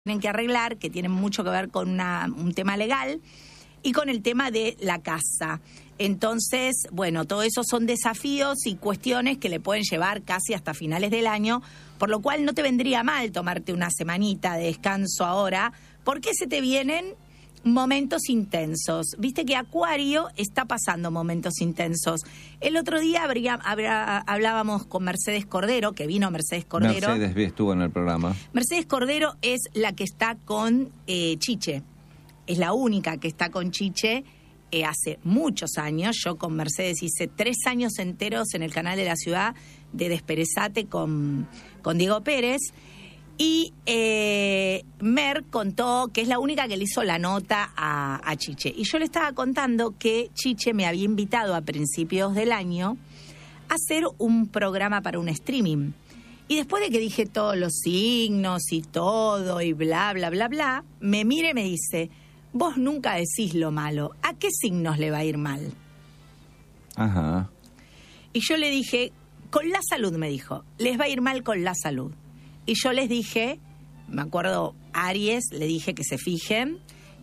tienen que arreglar, que tienen mucho que ver con un tema legal y con el tema de la casa. Entonces, bueno, todo eso son desafíos y cuestiones que le pueden llevar casi hasta finales del año, por lo cual no te vendría mal tomarte una semanita de descanso ahora, porque se te vienen momentos intensos. Viste que Acuario está pasando momentos intensos. El otro día hablábamos con Mercedes Cordero, que vino Mercedes Cordero. Mercedes estuvo en el programa. Mercedes Cordero es la que está con Chiche. Es la única que está con Chiche hace muchos años. Yo con Mercedes hice 3 años enteros en el canal de la ciudad de Desperezate con Diego Pérez. Y Mer contó que es la única que le hizo la nota a Chiche. Y yo le estaba contando que Chiche me había invitado a principios del año a hacer un programa para un streaming. Y después de que dije todos los signos y todo y bla, bla, bla, bla, me mira y me dice, vos nunca decís lo malo. ¿A qué signos le va a ir mal? Ajá. Y yo le dije, con la salud, me dijo, les va a ir mal con la salud. Y yo les dije, me acuerdo, Aries, le dije que se fijen,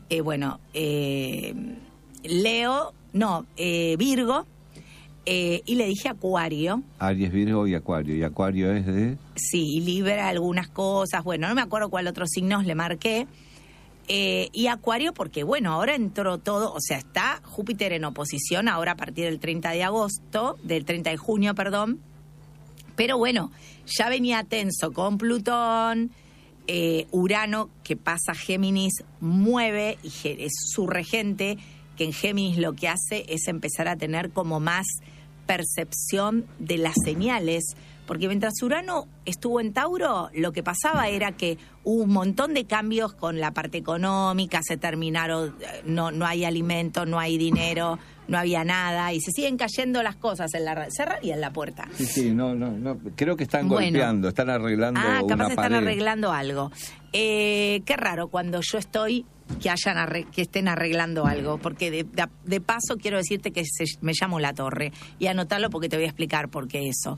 Virgo, y le dije Acuario. Aries, Virgo y Acuario. ¿Y Acuario es de...? Sí, y Libra algunas cosas, bueno, no me acuerdo cuál otros signos le marqué. Y Acuario porque, bueno, ahora entró todo, o sea, está Júpiter en oposición ahora a partir del 30 de junio, perdón. Pero bueno, ya venía tenso con Plutón, Urano, que pasa Géminis, mueve, y es su regente, que en Géminis lo que hace es empezar a tener como más percepción de las señales, porque mientras Urano estuvo en Tauro, lo que pasaba era que hubo un montón de cambios con la parte económica, se terminaron, no hay alimentos, no hay dinero, no había nada, y se siguen cayendo las cosas en la cerraría en la puerta. Sí, no, creo que están golpeando, están arreglando una pared. Capaz están arreglando algo. Qué raro cuando yo estoy que estén arreglando algo, porque de paso quiero decirte que me llamo La Torre, y anotalo porque te voy a explicar por qué eso.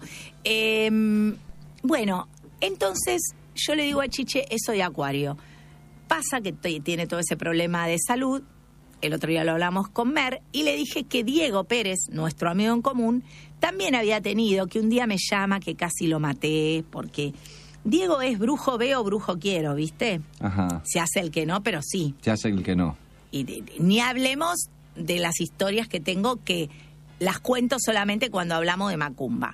Bueno, entonces yo le digo a Chiche eso de Acuario. Pasa que tiene todo ese problema de salud. El otro día lo hablamos con Mer y le dije que Diego Pérez, nuestro amigo en común, también había tenido, que un día me llama que casi lo maté, porque Diego es brujo veo, brujo quiero, ¿viste? Ajá. Se hace el que no, pero sí. Se hace el que no. Y ni hablemos de las historias que tengo, que las cuento solamente cuando hablamos de Macumba.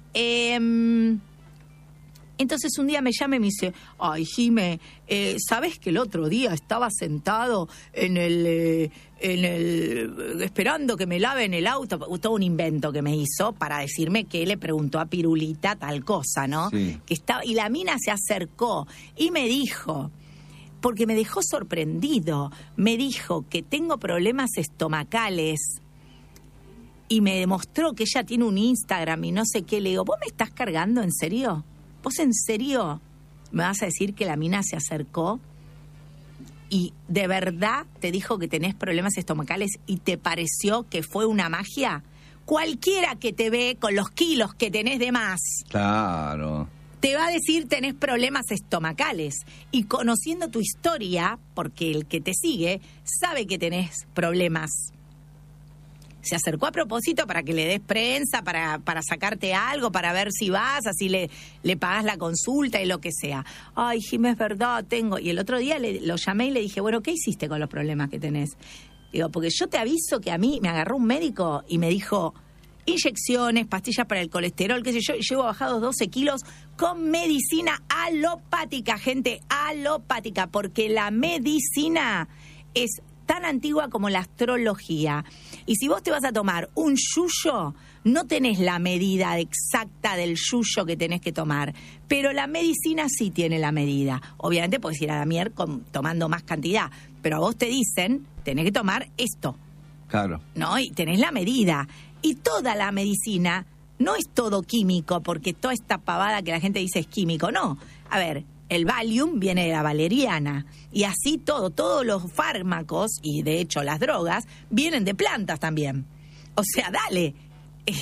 Entonces un día me llama y me dice, ay, Jime, ¿sabes que el otro día estaba sentado en el esperando que me laven el auto? Todo un invento que me hizo para decirme que le preguntó a Pirulita tal cosa, ¿no? Sí. Y la mina se acercó y me dijo, porque me dejó sorprendido, me dijo que tengo problemas estomacales. Y me demostró que ella tiene un Instagram y no sé qué. Le digo, ¿vos me estás cargando en serio? ¿Vos en serio me vas a decir que la mina se acercó y de verdad te dijo que tenés problemas estomacales y te pareció que fue una magia? Cualquiera que te ve con los kilos que tenés de más, claro, te va a decir tenés problemas estomacales. Y conociendo tu historia, porque el que te sigue sabe que tenés problemas. Se acercó a propósito para que le des prensa, para sacarte algo, para ver si vas, así le pagás la consulta y lo que sea. Ay, Jimé, es verdad, tengo. Y el otro día lo llamé y le dije, bueno, ¿qué hiciste con los problemas que tenés? Digo, porque yo te aviso que a mí me agarró un médico y me dijo, inyecciones, pastillas para el colesterol, qué sé yo, y llevo bajados 12 kilos con medicina alopática, gente, alopática, porque la medicina es tan antigua como la astrología. Y si vos te vas a tomar un yuyo, no tenés la medida exacta del yuyo que tenés que tomar, pero la medicina sí tiene la medida. Obviamente podés ir a la mier tomando más cantidad, pero a vos te dicen, tenés que tomar esto. Claro. ¿No? Y tenés la medida. Y toda la medicina no es todo químico, porque toda esta pavada que la gente dice es químico, no. A ver, el Valium viene de la valeriana, y así todos los fármacos, y de hecho las drogas, vienen de plantas también. O sea, dale,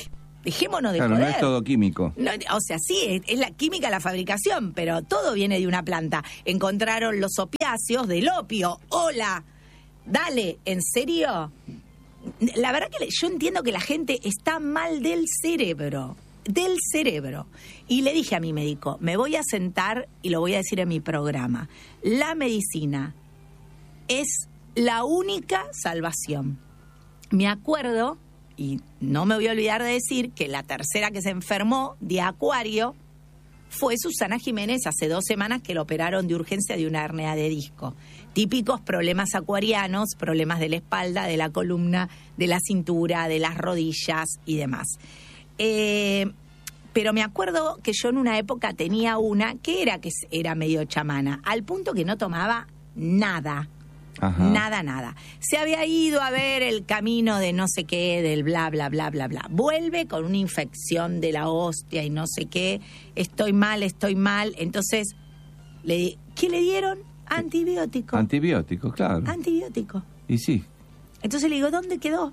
Dejémonos de joder. joder. No es todo químico. No, o sea, sí, es la química la fabricación, pero todo viene de una planta. Encontraron los opiáceos del opio. ¡Hola! Dale, ¿en serio? La verdad que yo entiendo que la gente está mal del cerebro. Y le dije a mi médico, me voy a sentar y lo voy a decir en mi programa. La medicina es la única salvación. Me acuerdo, y no me voy a olvidar de decir, que la tercera que se enfermó de acuario fue Susana Jiménez hace 2 semanas que la operaron de urgencia de una hernia de disco. Típicos problemas acuarianos, problemas de la espalda, de la columna, de la cintura, de las rodillas y demás. Pero me acuerdo que yo en una época tenía una que era medio chamana, al punto que no tomaba nada. Ajá. Nada. Se había ido a ver el camino de no sé qué, del bla, bla, bla, bla, bla. Vuelve con una infección de la hostia y no sé qué. Estoy mal. Entonces, ¿qué le dieron? Antibiótico. Antibiótico, claro. Antibiótico. Y sí. Entonces le digo, ¿dónde quedó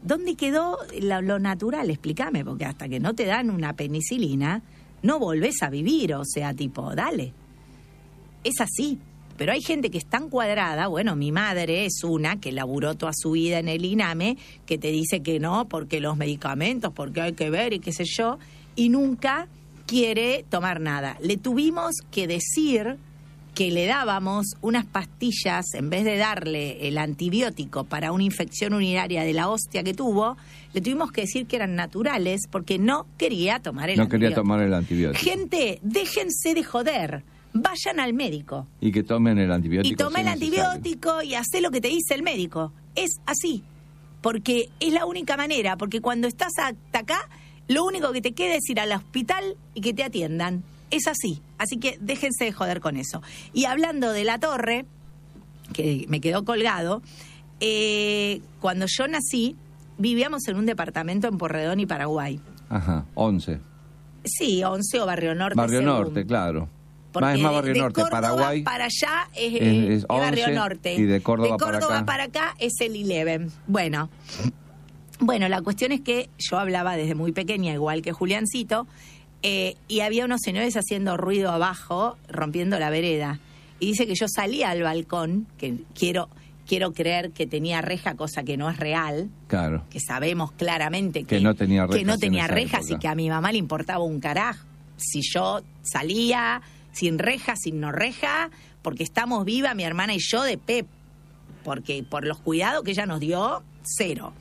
lo natural? Explícame, porque hasta que no te dan una penicilina, no volvés a vivir. O sea, tipo, dale. Es así. Pero hay gente que es tan cuadrada, bueno, mi madre es una que laburó toda su vida en el INAME, que te dice que no, porque los medicamentos, porque hay que ver y qué sé yo, y nunca quiere tomar nada. Le tuvimos que decir que le dábamos unas pastillas, en vez de darle el antibiótico para una infección urinaria de la hostia que tuvo, le tuvimos que decir que eran naturales porque no quería tomar el antibiótico. No quería tomar el antibiótico. Gente, déjense de joder. Vayan al médico. Y que tomen el antibiótico. Y tome el antibiótico y hace lo que te dice el médico. Es así. Porque es la única manera. Porque cuando estás hasta acá, lo único que te queda es ir al hospital y que te atiendan. Es así. Así que déjense de joder con eso. Y hablando de la torre, que me quedó colgado, cuando yo nací, vivíamos en un departamento en Porredón y Paraguay. Ajá, 11. Sí, 11 o Barrio Norte. Barrio Norte, claro. Porque es más Barrio Norte, Córdoba Paraguay para allá es Barrio Norte. Y de Córdoba para acá es el 11. Bueno, la cuestión es que yo hablaba desde muy pequeña, igual que Juliancito, y había unos señores haciendo ruido abajo, rompiendo la vereda. Y dice que yo salía al balcón, que quiero creer que tenía reja, cosa que no es real. Claro. Que sabemos claramente que no tenía rejas y que a mi mamá le importaba un carajo. Si yo salía sin reja, sin no reja, porque estamos vivas mi hermana y yo de Pep, porque por los cuidados que ella nos dio, 0.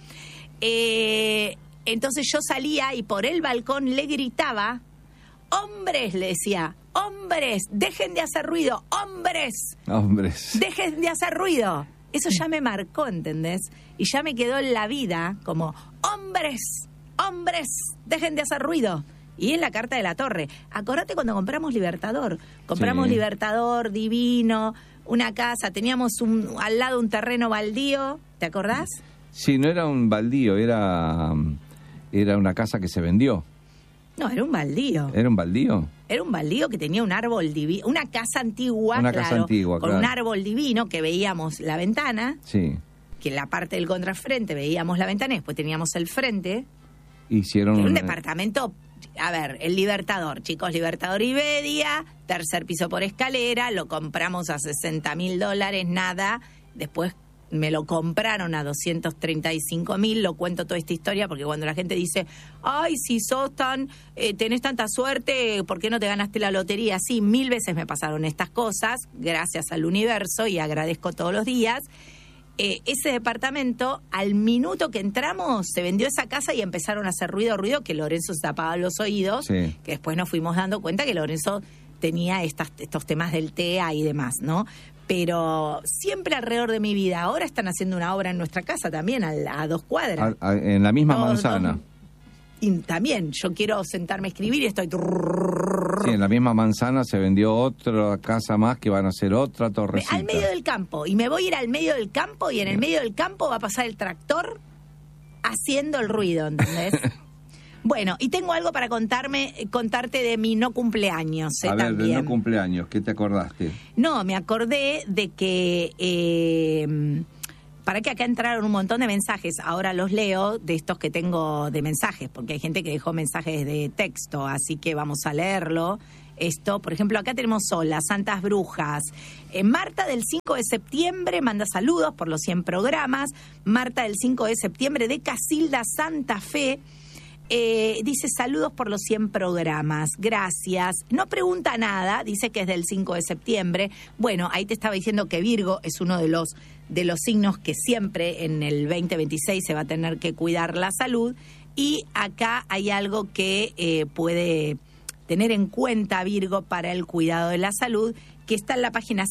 Entonces yo salía y por el balcón le gritaba, hombres, le decía, hombres, dejen de hacer ruido, hombres, dejen de hacer ruido. Eso ya me marcó, ¿entendés? Y ya me quedó en la vida como, hombres, dejen de hacer ruido. Y en la Carta de la Torre. Acordate cuando compramos Libertador. Compramos sí. Libertador, divino, una casa. Teníamos al lado un terreno baldío. ¿Te acordás? Sí, no era un baldío, era una casa que se vendió. No, era un baldío. ¿Era un baldío? Era un baldío que tenía un árbol divino, una casa antigua, con un árbol divino que veíamos la ventana. Sí. Que en la parte del contrafrente veíamos la ventana y después teníamos el frente. Hicieron un departamento. A ver, el Libertador, chicos, Libertador Iberia, 3er piso por escalera, lo compramos a $60.000, nada. Después me lo compraron a $235.000, lo cuento toda esta historia porque cuando la gente dice, ay, si tenés tanta suerte, ¿por qué no te ganaste la lotería? Sí, 1000 veces me pasaron estas cosas, gracias al universo y agradezco todos los días. Ese departamento, al minuto que entramos, se vendió esa casa y empezaron a hacer ruido, que Lorenzo se tapaba los oídos, sí. Que después nos fuimos dando cuenta que Lorenzo tenía estos temas del TEA y demás, ¿no? Pero siempre alrededor de mi vida, ahora están haciendo una obra en nuestra casa también, a 2 cuadras. En la misma manzana. Y también, yo quiero sentarme a escribir y estoy... Sí, en la misma manzana se vendió otra casa más que van a hacer otra torrecita. Al medio del campo. Y me voy a ir al medio del campo y en el medio del campo va a pasar el tractor haciendo el ruido, ¿entendés? Bueno, y tengo algo para contarte de mi no cumpleaños. A ver, también. De no cumpleaños, ¿qué te acordaste? No, me acordé de que Para que acá entraron un montón de mensajes, ahora los leo de estos que tengo de mensajes, porque hay gente que dejó mensajes de texto, así que vamos a leerlo. Esto, por ejemplo, acá tenemos Sola, Santas Brujas. Marta del 5 de septiembre manda saludos por los 100 programas. Marta del 5 de septiembre de Casilda, Santa Fe. Dice saludos por los 100 programas, gracias. No pregunta nada, dice que es del 5 de septiembre. Bueno, ahí te estaba diciendo que Virgo es uno de los signos que siempre en el 2026 se va a tener que cuidar la salud. Y acá hay algo que puede tener en cuenta Virgo para el cuidado de la salud, que está en la página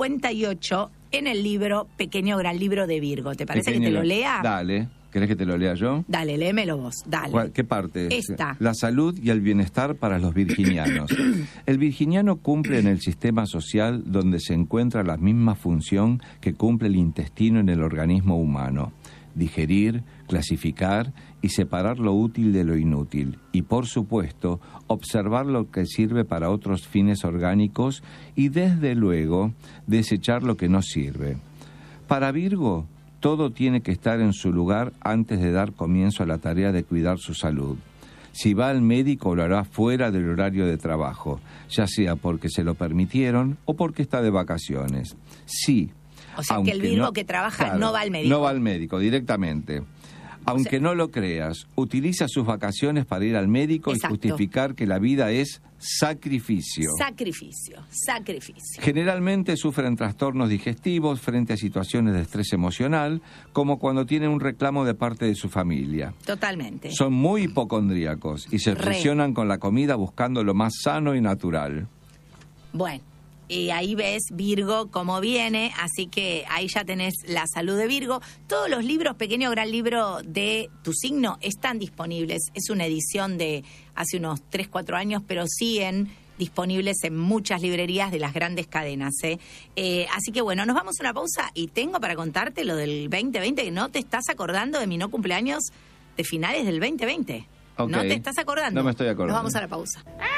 58 en el libro Pequeño Gran Libro de Virgo. ¿Te parece que te lo lea? Dale. ¿Querés que te lo lea yo? Dale, léemelo vos, dale. ¿Qué parte? Esta. La salud y el bienestar para los virginianos. El virginiano cumple en el sistema social donde se encuentra la misma función que cumple el intestino en el organismo humano: digerir, clasificar y separar lo útil de lo inútil. Y, por supuesto, observar lo que sirve para otros fines orgánicos y, desde luego, desechar lo que no sirve. Para Virgo, todo tiene que estar en su lugar antes de dar comienzo a la tarea de cuidar su salud. Si va al médico, lo hará fuera del horario de trabajo, ya sea porque se lo permitieron o porque está de vacaciones. Sí. O sea, que el Virgo que trabaja, claro, no va al médico. No va al médico directamente. Aunque no lo creas, utiliza sus vacaciones para ir al médico. Exacto. Y justificar que la vida es sacrificio. Sacrificio. Generalmente sufren trastornos digestivos frente a situaciones de estrés emocional, como cuando tienen un reclamo de parte de su familia. Totalmente. Son muy hipocondríacos y se obsesionan con la comida buscando lo más sano y natural. Bueno. Y ahí ves Virgo cómo viene, así que ahí ya tenés la salud de Virgo. Todos los libros, Pequeño Gran Libro de tu signo, están disponibles. Es una edición de hace unos 3-4 años, pero siguen disponibles en muchas librerías de las grandes cadenas. Así que bueno, nos vamos a una pausa y tengo para contarte lo del 2020, que no te estás acordando de mi no cumpleaños de finales del 2020. Okay. ¿No te estás acordando? No me estoy acordando. Nos vamos a la pausa.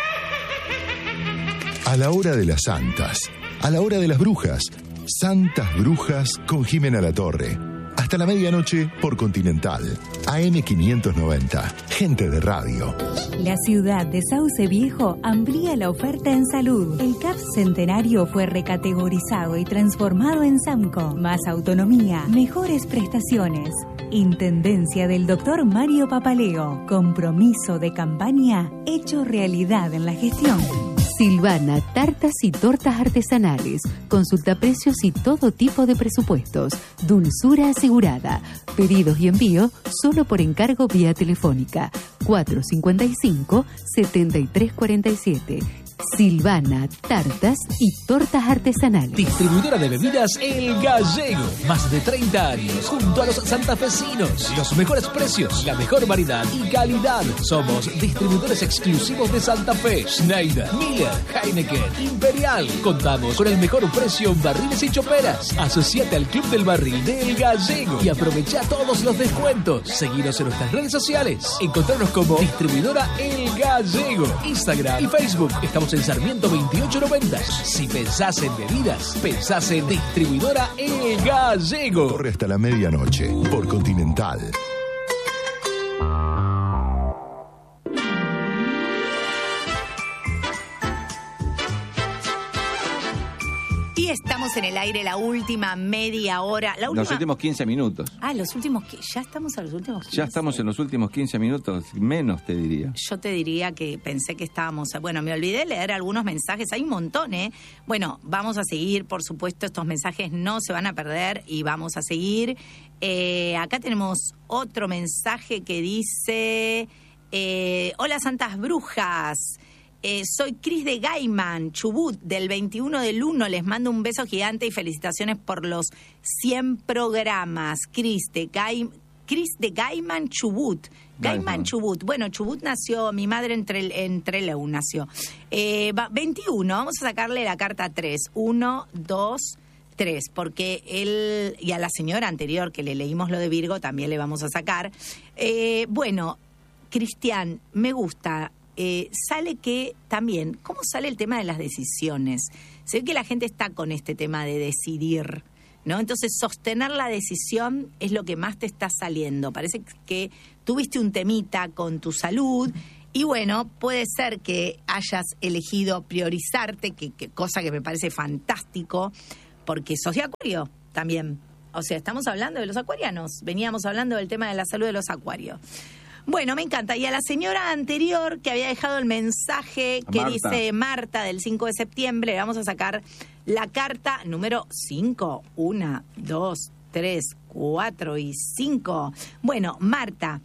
A la hora de las santas, a la hora de las brujas, Santas Brujas con Jimena Latorre. Hasta la medianoche por Continental, AM 590, gente de radio. La ciudad de Sauce Viejo amplía la oferta en salud. El CAPS Centenario fue recategorizado y transformado en SAMCO. Más autonomía, mejores prestaciones. Intendencia del Dr. Mario Papaleo. Compromiso de campaña hecho realidad en la gestión. Silvana, tartas y tortas artesanales. Consulta precios y todo tipo de presupuestos. Dulzura asegurada. Pedidos y envío solo por encargo vía telefónica. 455-7347. Silvana, tartas y tortas artesanales. Distribuidora de bebidas El Gallego. Más de 30 años junto a los santafesinos. Los mejores precios, la mejor variedad y calidad. Somos distribuidores exclusivos de Santa Fe. Schneider, Miller, Heineken, Imperial. Contamos con el mejor precio en barriles y choperas. Asociate al Club del Barril de El Gallego y aprovecha todos los descuentos. Seguinos en nuestras redes sociales. Encontrarnos como Distribuidora El Gallego. Instagram y Facebook. Estamos en Sarmiento 2890. Si pensás en bebidas, pensás en Distribuidora El Gallego. Corre hasta la medianoche por Continental. Y estamos en el aire la última media hora. Los últimos 15 minutos. Los últimos... ¿Ya estamos a los últimos 15? Ya estamos en los últimos 15 minutos, menos te diría. Yo te diría que pensé que estábamos... Bueno, me olvidé de leer algunos mensajes, hay un montón, ¿eh? Bueno, vamos a seguir, por supuesto, estos mensajes no se van a perder y vamos a seguir. Acá tenemos otro mensaje que dice... Hola, Santas Brujas. Soy Cris de Gaiman, Chubut, del 21 del 1. Les mando un beso gigante y felicitaciones por los 100 programas. Cris de Gaiman, Chubut. Gaiman, Chubut. Bueno, Chubut nació, mi madre en Trelew nació. 21, vamos a sacarle la carta 3. 1, 2, 3, porque él, y a la señora anterior que le leímos lo de Virgo, también le vamos a sacar. Bueno, Cristian, me gusta... sale que también, ¿cómo sale el tema de las decisiones? Se ve que la gente está con este tema de decidir, ¿no? Entonces, sostener la decisión es lo que más te está saliendo. Parece que tuviste un temita con tu salud y bueno, puede ser que hayas elegido priorizarte, que cosa que me parece fantástico, porque sos de Acuario también. O sea, estamos hablando de los acuarianos. Veníamos hablando del tema de la salud de los acuarios. Bueno, me encanta. Y a la señora anterior que había dejado el mensaje que dice Marta del 5 de septiembre, le vamos a sacar la carta número 5. 1, 2, 3, 4 y 5. Bueno, Marta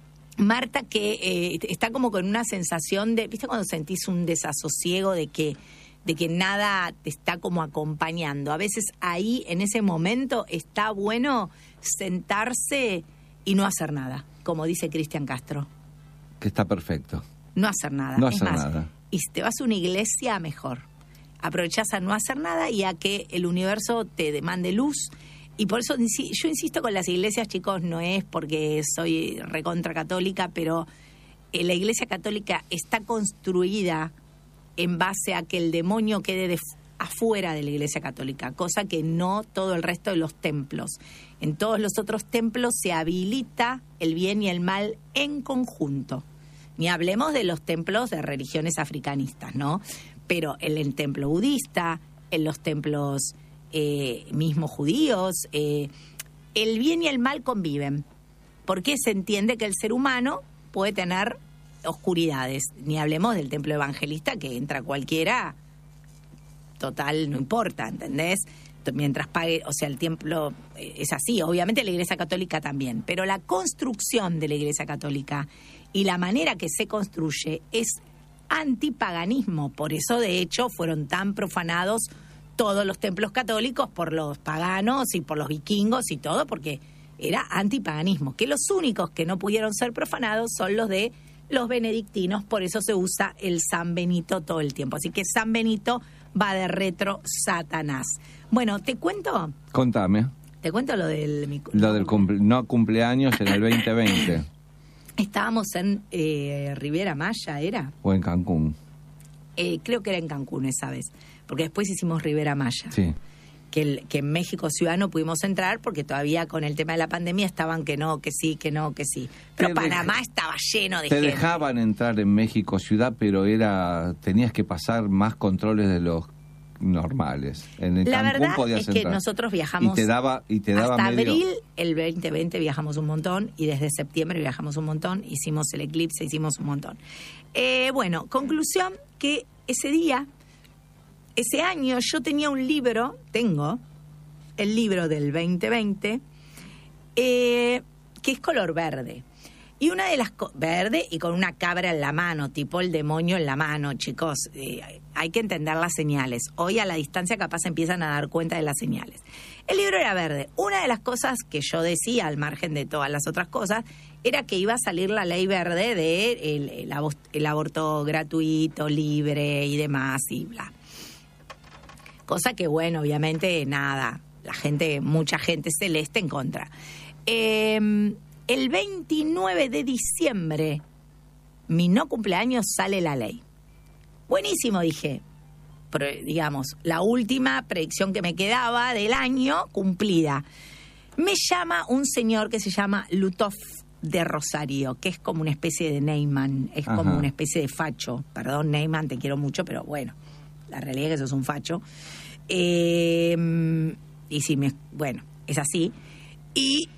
que está como con una sensación de, ¿viste cuando sentís un desasosiego de que nada te está como acompañando? A veces ahí, en ese momento, está bueno sentarse y no hacer nada, como dice Cristian Castro. Que está perfecto. No hacer nada. No es hacer más, nada. Y si te vas a una iglesia, mejor. Aprovechás a no hacer nada y a que el universo te demande luz. Y por eso yo insisto con las iglesias, chicos, no es porque soy recontra católica, pero la iglesia católica está construida en base a que el demonio quede afuera de la iglesia católica, cosa que no todo el resto de los templos. En todos los otros templos se habilita el bien y el mal en conjunto. Ni hablemos de los templos de religiones africanistas, ¿no? Pero en el templo budista, en los templos mismos judíos, el bien y el mal conviven. Porque se entiende que el ser humano puede tener oscuridades. Ni hablemos del templo evangelista, que entra cualquiera, total, no importa, ¿entendés? Mientras pague, o sea, el templo es así. Obviamente la Iglesia Católica también, pero la construcción de la Iglesia Católica y la manera que se construye es antipaganismo. Por eso, de hecho, fueron tan profanados todos los templos católicos por los paganos y por los vikingos y todo, porque era antipaganismo. Que los únicos que no pudieron ser profanados son los de los benedictinos, por eso se usa el San Benito todo el tiempo. Así que San Benito va de retro Satanás. Bueno, ¿te cuento? Contame. ¿Te cuento lo del... cumpleaños en el 2020? Estábamos en Riviera Maya, ¿era? ¿O en Cancún? Creo que era en Cancún esa vez, porque después hicimos Riviera Maya. Sí. Que en México Ciudad no pudimos entrar porque todavía con el tema de la pandemia estaban que no, que sí, que no, que sí. Pero Panamá estaba lleno de gente. Te dejaban entrar en México Ciudad, pero tenías que pasar más controles de los normales. En el la Cancún verdad podías es entrar. que nosotros viajamos y te daba hasta medio... abril el 2020 viajamos un montón y desde septiembre viajamos un montón, hicimos el eclipse, hicimos un montón. Bueno, conclusión que ese año yo tenía tengo el libro del 2020 que es color verde. Y una de las verde y con una cabra en la mano, tipo el demonio en la mano, chicos. Hay que entender las señales. Hoy a la distancia capaz se empiezan a dar cuenta de las señales. El libro era verde. Una de las cosas que yo decía, al margen de todas las otras cosas, era que iba a salir la ley verde de el aborto gratuito, libre y demás y bla. Cosa que, bueno, obviamente, nada, mucha gente celeste en contra. El 29 de diciembre, mi no cumpleaños, sale la ley. Buenísimo, dije. Pero, digamos, la última predicción que me quedaba del año, cumplida. Me llama un señor que se llama Lutov de Rosario, que es como una especie de Neyman, es Ajá. como una especie de facho. Perdón, Neyman, te quiero mucho, pero bueno, la realidad es que sos un facho. Y sí, bueno, es así. Y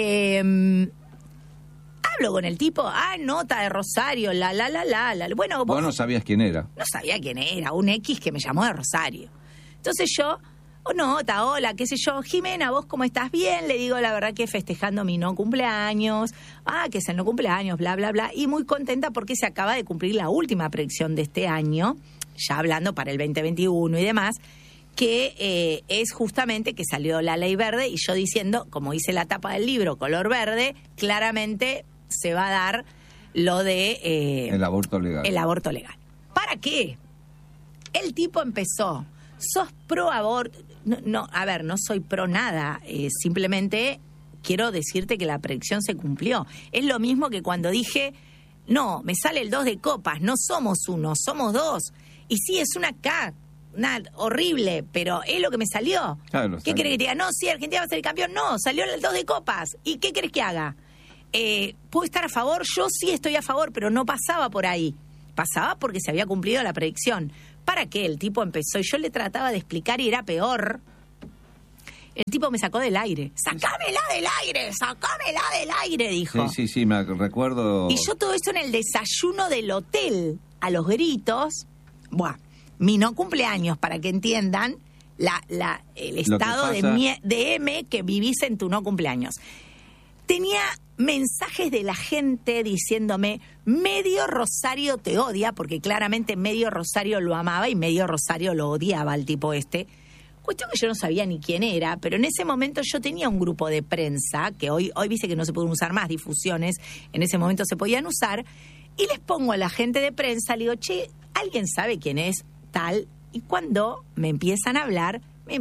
hablo con el tipo, nota de Rosario, la. Bueno, Vos no sabías quién era. No sabía quién era, un X que me llamó de Rosario. Entonces yo, nota, hola, qué sé yo, Jimena, ¿vos cómo estás? Bien, le digo la verdad que festejando mi no cumpleaños, que es el no cumpleaños, bla, bla, bla, y muy contenta porque se acaba de cumplir la última predicción de este año, ya hablando para el 2021 y demás, que es justamente que salió la ley verde y yo diciendo, como dice la tapa del libro, color verde, claramente se va a dar lo de... el aborto legal. El aborto legal. ¿Para qué? El tipo empezó, sos pro aborto... No, a ver, no soy pro nada, simplemente quiero decirte que la predicción se cumplió. Es lo mismo que cuando dije, no, me sale el 2 de copas, no somos uno, somos dos. Y sí, es una K. nada, horrible, pero es lo que me salió. Claro, ¿Qué querés que te diga? No, sí, Argentina va a ser el campeón. No, salió el 2 de copas. ¿Y qué querés que haga? ¿Puedo estar a favor? Yo sí estoy a favor, pero no pasaba por ahí. Pasaba porque se había cumplido la predicción. ¿Para qué? El tipo empezó y yo le trataba de explicar y era peor. El tipo me sacó del aire. ¡Sácamela del aire! ¡Sácamela del aire! Dijo. Sí, me recuerdo. Y yo todo eso en el desayuno del hotel, a los gritos. Buah, mi no cumpleaños, para que entiendan el estado de M que vivís en tu no cumpleaños. Tenía mensajes de la gente diciéndome, medio Rosario te odia, porque claramente medio Rosario lo amaba y medio Rosario lo odiaba al tipo este. Cuestión que yo no sabía ni quién era, pero en ese momento yo tenía un grupo de prensa, que hoy dice que no se pueden usar más difusiones, en ese momento se podían usar, y les pongo a la gente de prensa, le digo, che, ¿alguien sabe quién es tal? Y cuando me empiezan a hablar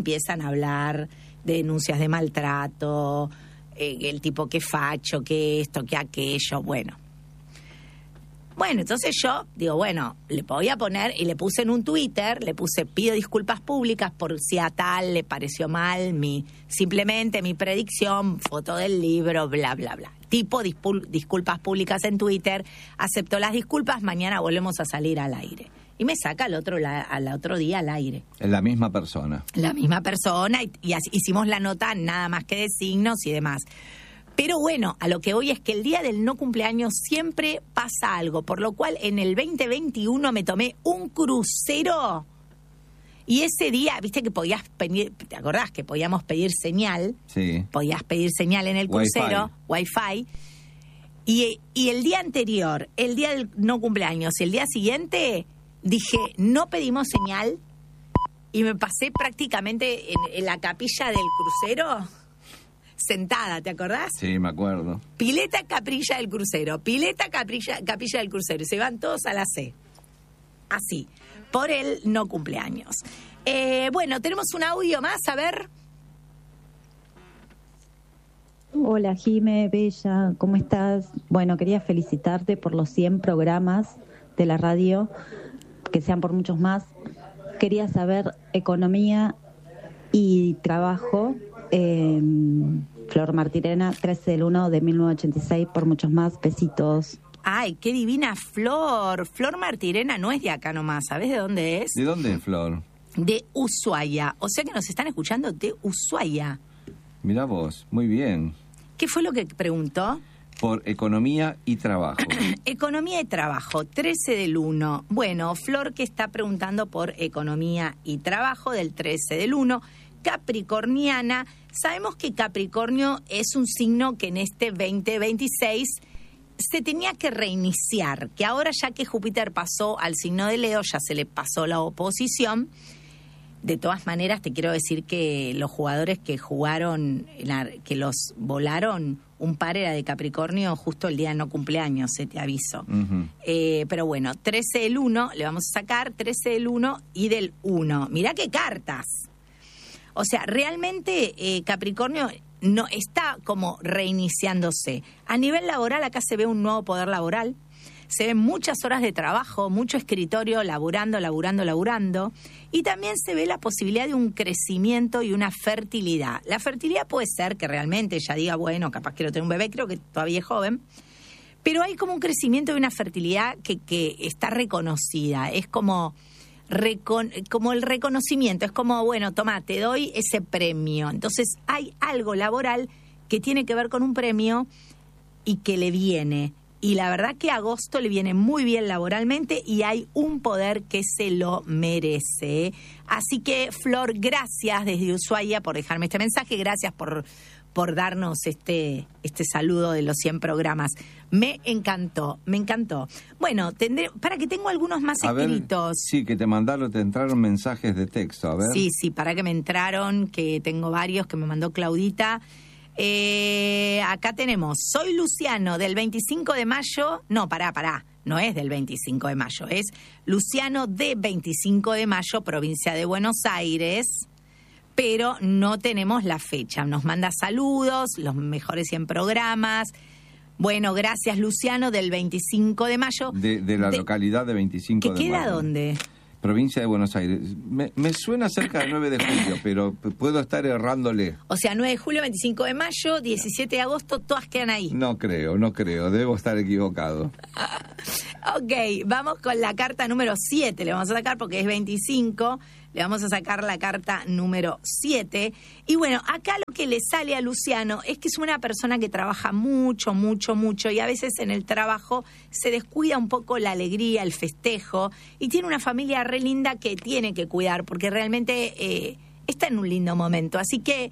de denuncias de maltrato, el tipo que facho, que esto, que aquello, bueno, entonces yo digo, bueno, le voy a poner, y le puse en un Twitter, le puse, pido disculpas públicas por si a tal le pareció mal simplemente mi predicción, foto del libro, bla, bla, bla. Tipo disculpas públicas en Twitter, acepto las disculpas, mañana volvemos a salir al aire. Y me saca al otro día al aire. La misma persona. La misma persona, y así, hicimos la nota nada más que de signos y demás. Pero bueno, a lo que voy es que el día del no cumpleaños siempre pasa algo, por lo cual en el 2021 me tomé un crucero y ese día, viste que podías pedir, ¿te acordás que podíamos pedir señal? Sí. Podías pedir señal en el crucero, Wi-Fi. Y el día anterior, el día del no cumpleaños, el día siguiente, dije, no pedimos señal y me pasé prácticamente en la capilla del crucero. Sentada, ¿te acordás? Sí, me acuerdo. Pileta, capilla del crucero. Pileta, capilla del crucero. Y se van todos a la C. Así. Por el no cumpleaños. Bueno, tenemos un audio más, a ver. Hola, Jime, bella, ¿cómo estás? Bueno, quería felicitarte por los 100 programas de la radio, que sean por muchos más. Quería saber economía y trabajo. Flor Martirena, 13/1 de 1986, por muchos más, besitos. Ay, qué divina Flor. Flor Martirena no es de acá nomás, ¿sabés de dónde es? ¿De dónde es Flor? De Ushuaia, o sea que nos están escuchando de Ushuaia. Mirá vos, muy bien. ¿Qué fue lo que preguntó? Por economía y trabajo. Economía y trabajo, 13/1. Bueno, Flor que está preguntando por economía y trabajo del 13/1. Capricorniana. Sabemos que Capricornio es un signo que en este 2026 se tenía que reiniciar, que ahora ya que Júpiter pasó al signo de Leo, ya se le pasó la oposición. De todas maneras, te quiero decir que los jugadores que jugaron, que los volaron, un par era de Capricornio justo el día de no cumpleaños, te aviso. Uh-huh. Pero bueno, 13/1, le vamos a sacar 13/1 y del 1. Mirá qué cartas. O sea, realmente Capricornio no está como reiniciándose. A nivel laboral, acá se ve un nuevo poder laboral. Se ven muchas horas de trabajo, mucho escritorio, laburando. Y también se ve la posibilidad de un crecimiento y una fertilidad. La fertilidad puede ser que realmente ella diga, bueno, capaz quiero tener un bebé, creo que todavía es joven. Pero hay como un crecimiento y una fertilidad que está reconocida. Es como el reconocimiento, es como, bueno, toma, te doy ese premio. Entonces hay algo laboral que tiene que ver con un premio y que le viene. Y la verdad que agosto le viene muy bien laboralmente y hay un poder que se lo merece. Así que, Flor, gracias desde Ushuaia por dejarme este mensaje, gracias por darnos este saludo de los 100 programas. Me encantó. Bueno, para que tengo algunos más escritos. Sí, que te entraron mensajes de texto, a ver. Sí, para que me entraron, que tengo varios que me mandó Claudita. Acá tenemos, soy Luciano del 25 de mayo, no, pará, no es del 25 de mayo, es Luciano de 25 de mayo, provincia de Buenos Aires, pero no tenemos la fecha. Nos manda saludos, los mejores 100 programas. Bueno, gracias Luciano del 25 de mayo. De la localidad de 25 de mayo. ¿Que queda dónde? Provincia de Buenos Aires. Me suena cerca del 9 de julio, pero puedo estar errándole. O sea, 9 de julio, 25 de mayo, 17 de agosto, todas quedan ahí. No creo, debo estar equivocado. Ok, vamos con la carta número 7, le vamos a sacar porque es 25, le vamos a sacar la carta número 7. Y bueno, acá lo que le sale a Luciano es que es una persona que trabaja mucho, y a veces en el trabajo se descuida un poco la alegría, el festejo, y tiene una familia re linda que tiene que cuidar porque realmente está en un lindo momento. Así que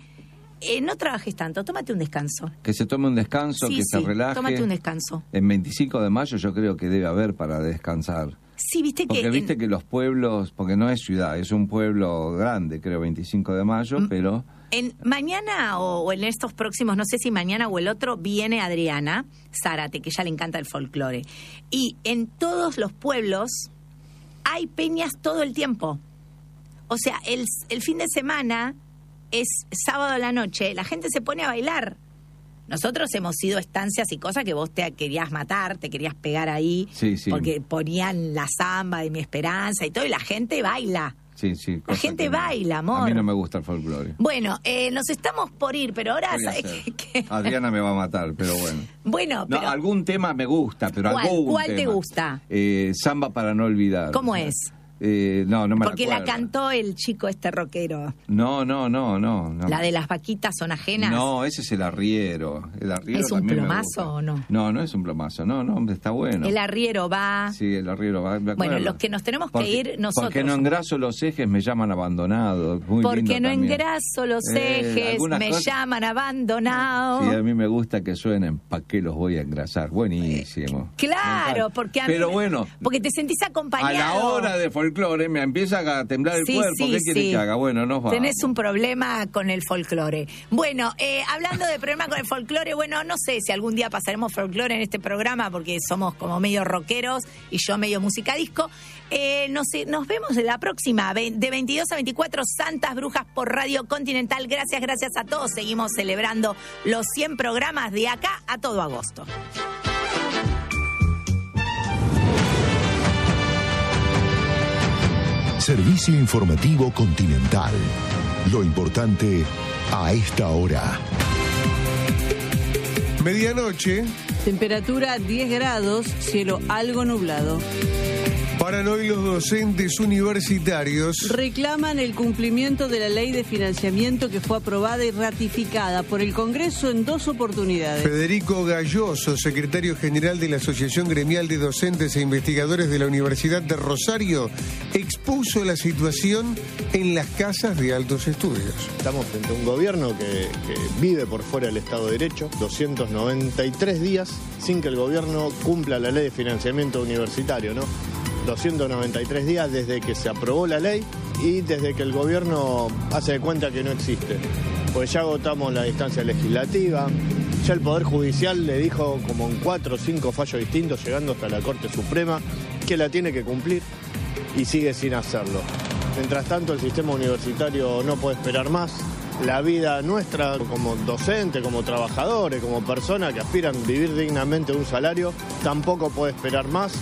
no trabajes tanto, tómate un descanso. Que se tome un descanso, sí, que se relaje. Tómate un descanso. En 25 de mayo yo creo que debe haber para descansar. Sí, viste porque que... viste que los pueblos, porque no es ciudad, es un pueblo grande, creo, 25 de mayo, pero... Mañana o en estos próximos, no sé si mañana o el otro, viene Adriana Zárate, que ya le encanta el folclore. Y en todos los pueblos hay peñas todo el tiempo. O sea, el fin de semana es sábado a la noche, la gente se pone a bailar. Nosotros hemos ido a estancias y cosas que vos te querías matar, te querías pegar ahí, sí. Porque ponían la samba de Mi Esperanza y todo, y la gente baila. Sí. La gente baila, amor. A mí no me gusta el folclore. Bueno, nos estamos por ir, pero ahora... ¿sabes qué? Adriana me va a matar, pero bueno. Bueno, pero... No, algún tema me gusta, pero ¿Cuál te gusta? Samba para no olvidar. ¿Cómo es? No me Porque la la cantó el chico rockero. No. ¿La de las vaquitas son ajenas? No, ese es el arriero. ¿Es un plomazo o no? No es un plomazo. No, está bueno. El arriero va... Sí, el arriero va. Bueno, los que nos tenemos que ir nosotros... Porque no engraso los ejes, me llaman abandonado. Muy porque no también. engraso los ejes, me llaman abandonado. Sí, a mí me gusta que suenen. ¿Para qué los voy a engrasar? Buenísimo. Claro, porque a mí... Pero bueno... Porque te sentís acompañado. A la hora de folclore me empieza a temblar el cuerpo. ¿Qué quieres que haga? Bueno, nos vamos. Tenés un problema con el folclore. Bueno, hablando de problema con el folclore, bueno, no sé si algún día pasaremos folclore en este programa porque somos como medio rockeros y yo medio música disco. Nos vemos en la próxima, de 22 a 24, Santas Brujas por Radio Continental. Gracias a todos. Seguimos celebrando los 100 programas de acá a todo agosto. Servicio informativo Continental. Lo importante a esta hora. Medianoche. Temperatura 10 grados, cielo algo nublado. Paran hoy los docentes universitarios. Reclaman el cumplimiento de la ley de financiamiento que fue aprobada y ratificada por el Congreso en 2 oportunidades. Federico Galloso, secretario general de la Asociación Gremial de Docentes e Investigadores de la Universidad de Rosario, expuso la situación en las casas de altos estudios. Estamos frente a un gobierno que vive por fuera del Estado de Derecho, 293 días sin que el gobierno cumpla la ley de financiamiento universitario, ¿no? 293 días desde que se aprobó la ley y desde que el gobierno hace de cuenta que no existe. Pues ya agotamos la instancia legislativa, ya el Poder Judicial le dijo como en 4 o 5 fallos distintos, llegando hasta la Corte Suprema, que la tiene que cumplir y sigue sin hacerlo. Mientras tanto, el sistema universitario no puede esperar más. La vida nuestra como docente, como trabajadores, como personas que aspiran a vivir dignamente de un salario, tampoco puede esperar más.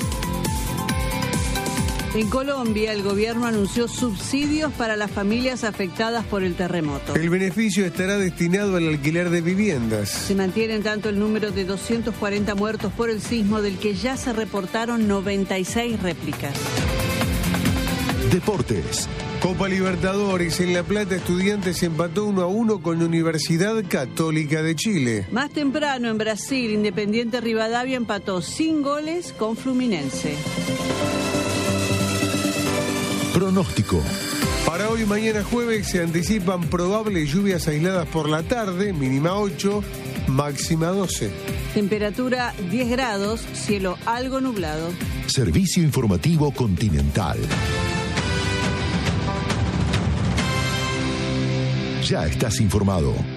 En Colombia, el gobierno anunció subsidios para las familias afectadas por el terremoto. El beneficio estará destinado al alquiler de viviendas. Se mantiene tanto el número de 240 muertos por el sismo, del que ya se reportaron 96 réplicas. Deportes. Copa Libertadores. En La Plata, Estudiantes empató 1-1 con la Universidad Católica de Chile. Más temprano, en Brasil, Independiente Rivadavia empató sin goles con Fluminense. Pronóstico. Para hoy y mañana jueves se anticipan probables lluvias aisladas por la tarde, mínima 8, máxima 12. Temperatura 10 grados, cielo algo nublado. Servicio informativo Continental. Ya estás informado.